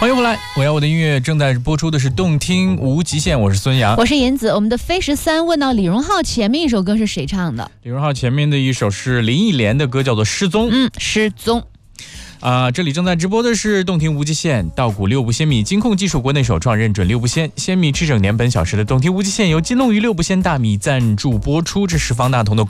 欢迎回来，我要我的音乐正在播出的是动听无极限，我是孙杨， 我是银子。我们的飞13问到李荣浩前面一首歌是谁唱的？ 李荣浩前面的一首是林忆莲的歌，叫做《失踪》。 失踪。 这里正在直播的是动听无极限，稻谷6步鲜米金控技术国内首创，认准6步鲜米吃整年，本小时的动听无极限由金龙鱼6步鲜大米赞助播出，这是方大同的